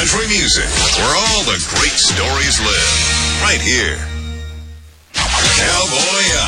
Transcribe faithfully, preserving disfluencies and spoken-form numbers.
country music, where all the great stories live. Right here. Cowboy